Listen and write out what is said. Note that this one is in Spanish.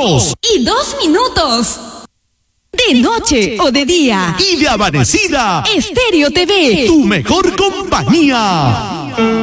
2:02. De noche o de día. Y de amanecida. Estéreo TV. Tu mejor compañía.